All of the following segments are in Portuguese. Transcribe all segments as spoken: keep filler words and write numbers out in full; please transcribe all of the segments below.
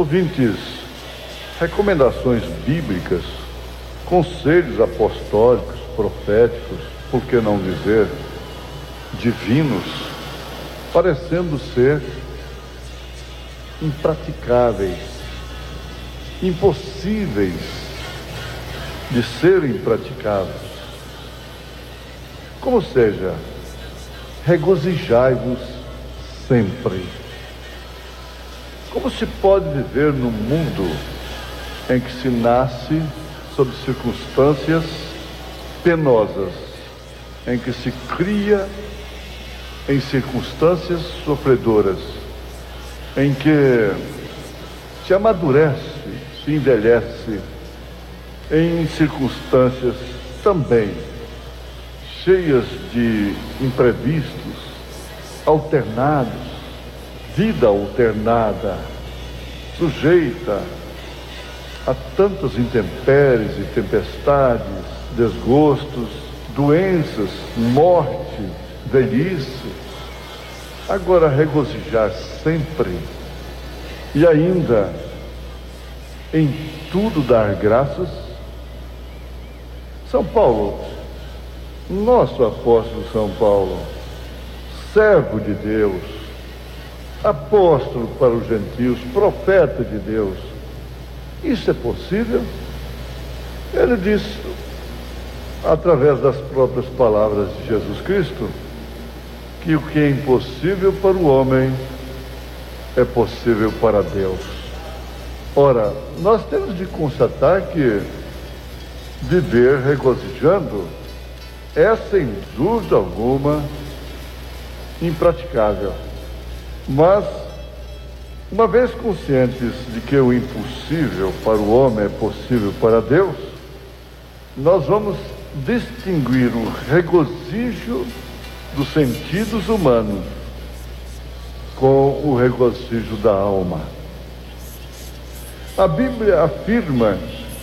Ouvintes, recomendações bíblicas, conselhos apostólicos, proféticos, por que não dizer, divinos, parecendo ser impraticáveis, impossíveis de serem praticados. Como seja, regozijai-vos sempre. Como se pode viver num mundo em que se nasce sob circunstâncias penosas, em que se cria em circunstâncias sofredoras, em que se amadurece, se envelhece em circunstâncias também cheias de imprevistos, alternados, vida alternada, sujeita a tantas intempéries e tempestades, desgostos, doenças, morte, velhice. Agora regozijar sempre e ainda em tudo dar graças. São Paulo, nosso apóstolo São Paulo, servo de Deus, apóstolo para os gentios, profeta de Deus, isso é possível? Ele diz, através das próprias palavras de Jesus Cristo, que o que é impossível para o homem é possível para Deus. Ora, nós temos de constatar que viver regozijando é, sem dúvida alguma, impraticável. Mas, uma vez conscientes de que o impossível para o homem é possível para Deus, nós vamos distinguir o regozijo dos sentidos humanos com o regozijo da alma. A Bíblia afirma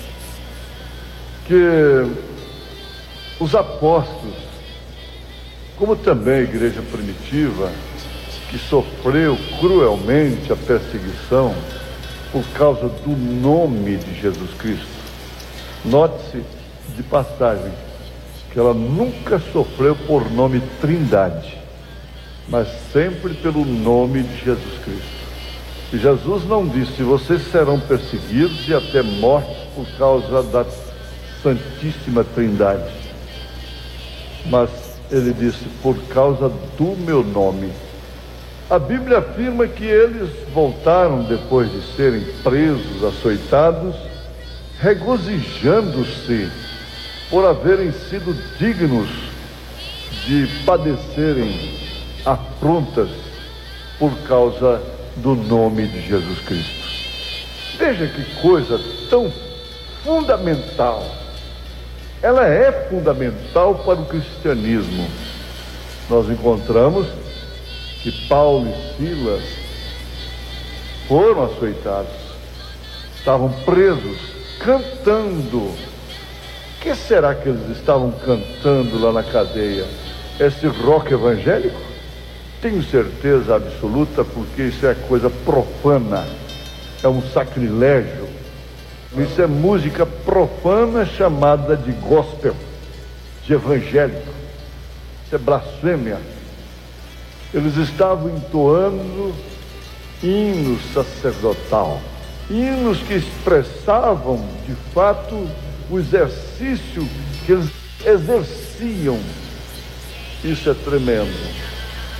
que os apóstolos, como também a igreja primitiva, que sofreu cruelmente a perseguição por causa do nome de Jesus Cristo. Note-se, de passagem, que ela nunca sofreu por nome Trindade, mas sempre pelo nome de Jesus Cristo. E Jesus não disse, vocês serão perseguidos e até mortos por causa da Santíssima Trindade, mas ele disse, por causa do meu nome. A Bíblia afirma que eles voltaram depois de serem presos, açoitados, regozijando-se por haverem sido dignos de padecerem afrontas por causa do nome de Jesus Cristo. Veja que coisa tão fundamental. Ela é fundamental para o cristianismo. Nós encontramos que Paulo e Silas foram açoitados, estavam presos, cantando. O que será que eles estavam cantando lá na cadeia? Esse rock evangélico? Tenho certeza absoluta, porque isso é coisa profana, é um sacrilégio. Isso é música profana chamada de gospel, de evangélico. Isso é blasfêmia. Eles estavam entoando hinos sacerdotal, hinos que expressavam, de fato, o exercício que eles exerciam. Isso é tremendo.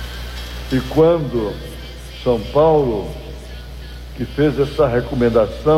E quando São Paulo, que fez essa recomendação,